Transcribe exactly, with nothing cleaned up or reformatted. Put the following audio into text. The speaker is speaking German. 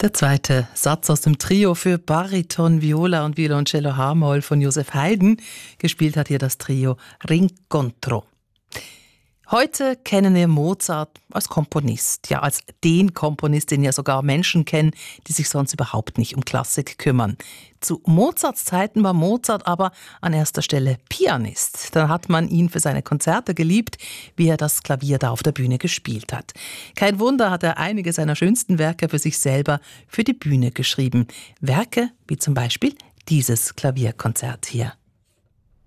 Der zweite Satz aus dem Trio für Bariton, Viola und Violoncello H-Moll von Joseph Haydn. Gespielt hat hier das Trio Rincontro. Heute kennen wir Mozart als Komponist, ja als den Komponist, den ja sogar Menschen kennen, die sich sonst überhaupt nicht um Klassik kümmern. Zu Mozarts Zeiten war Mozart aber an erster Stelle Pianist. Da hat man ihn für seine Konzerte geliebt, wie er das Klavier da auf der Bühne gespielt hat. Kein Wunder, hat er einige seiner schönsten Werke für sich selber für die Bühne geschrieben. Werke wie zum Beispiel dieses Klavierkonzert hier.